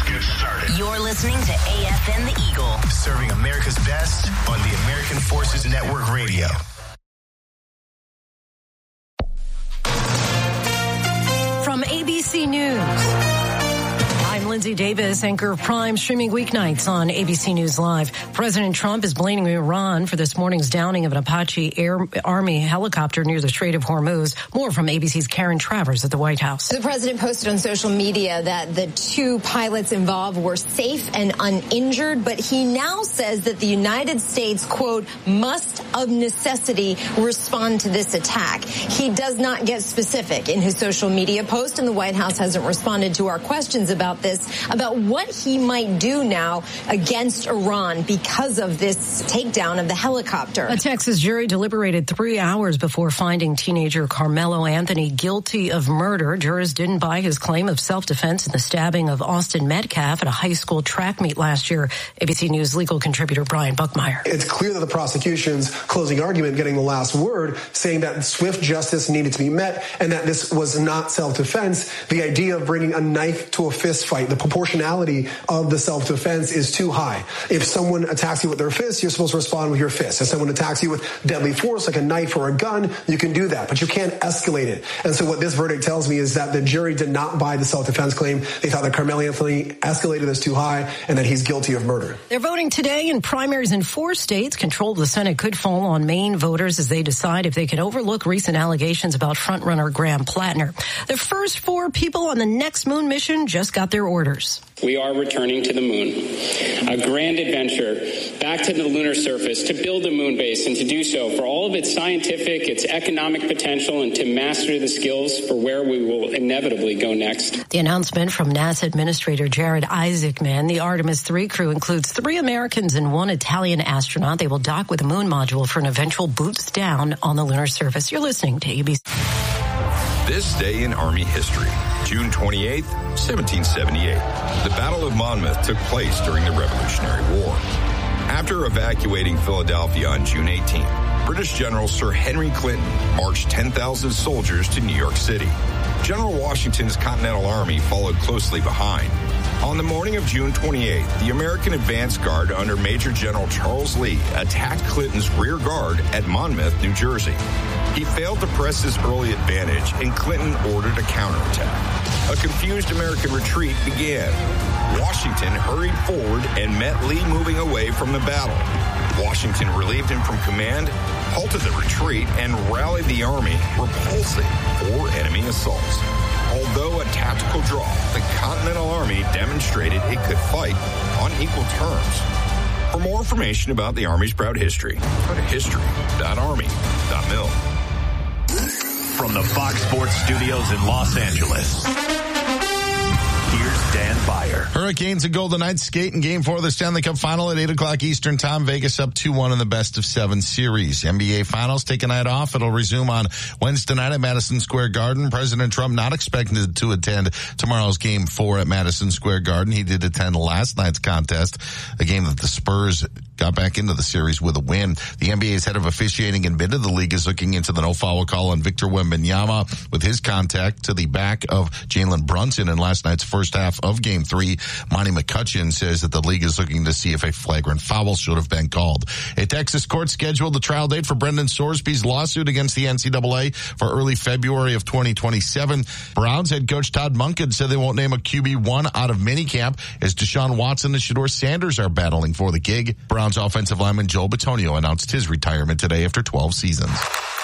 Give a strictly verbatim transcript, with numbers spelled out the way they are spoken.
Let's get started. You're listening to A F N The Eagle, serving America's best on the American Forces Network Radio. From A B C News, I'm Lindsay Davis, anchor of Prime, streaming weeknights on A B C News Live. President Trump is blaming Iran for this morning's downing of an Apache Air Army helicopter near the Strait of Hormuz. More from A B C's Karen Travers at the White House. The president posted on social media that the two pilots involved were safe and uninjured, but he now says that the United States, quote, must of necessity respond to this attack. He does not get specific in his social media post, and the White House hasn't responded to our questions about this, about what he might do now against Iran because of this takedown of the helicopter. A Texas jury deliberated three hours before finding teenager Carmelo Anthony guilty of murder. Jurors didn't buy his claim of self-defense in the stabbing of Austin Metcalf at a high school track meet last year. A B C News legal contributor Brian Buckmeyer. It's clear that the prosecution's closing argument getting the last word, saying that swift justice needed to be met and that this was not self-defense. The idea of bringing a knife to a fist fight, the proportionality of the self-defense is too high. If someone attacks you with their fist, you're supposed to respond with your fist. If someone attacks you with deadly force, like a knife or a gun, you can do that, but you can't escalate it. And so what this verdict tells me is that the jury did not buy the self-defense claim. They thought that Carmelo Anthony escalated this too high and that he's guilty of murder. They're voting today in primaries in four states. Control of the Senate could fall on Maine voters as they decide if they can overlook recent allegations about frontrunner Graham Plattner. The first four people on the next moon mission just got their orders. We are returning to the moon, a grand adventure back to the lunar surface to build a moon base and to do so for all of its scientific, its economic potential, and to master the skills for where we will inevitably go next. The announcement from NASA Administrator Jared Isaacman. The Artemis three crew includes three Americans and one Italian astronaut. They will dock with a moon module for an eventual boots down on the lunar surface. You're listening to A B C. This day in Army history, June twenty-eighth, seventeen seventy-eight. The Battle of Monmouth took place during the Revolutionary War. After evacuating Philadelphia on June eighteenth, British General Sir Henry Clinton marched ten thousand soldiers to New York City. General Washington's Continental Army followed closely behind. On the morning of June twenty-eighth, the American advance guard under Major General Charles Lee attacked Clinton's rear guard at Monmouth, New Jersey. He failed to press his early advantage, and Clinton ordered a counterattack. A confused American retreat began. Washington hurried forward and met Lee moving away from the battle. Washington relieved him from command, halted the retreat, and rallied the army, repulsing four enemy assaults. Although a tactical draw, the Continental Army demonstrated it could fight on equal terms. For more information about the Army's proud history, go to history dot army dot mil. From the Fox Sports Studios in Los Angeles, here's Dan Byer. Hurricanes and Golden Knights skate in Game four of the Stanley Cup Final at eight o'clock Eastern Time. Vegas up two one in the best of seven series. N B A Finals take a night off. It'll resume on Wednesday night at Madison Square Garden. President Trump not expected to attend tomorrow's Game four at Madison Square Garden. He did attend last night's contest, a game that the Spurs got back into the series with a win. The N B A's head of officiating admitted the league is looking into the no-foul call on Victor Wembanyama with his contact to the back of Jalen Brunson in last night's first half of Game three. Monty McCutcheon says that the league is looking to see if a flagrant foul should have been called. A Texas court scheduled the trial date for Brendan Sorsby's lawsuit against the N C double A for early February of twenty twenty-seven. Browns head coach Todd Monken said they won't name a Q B one out of minicamp as Deshaun Watson and Shedeur Sanders are battling for the gig. Browns offensive lineman Joel Bitonio announced his retirement today after twelve seasons.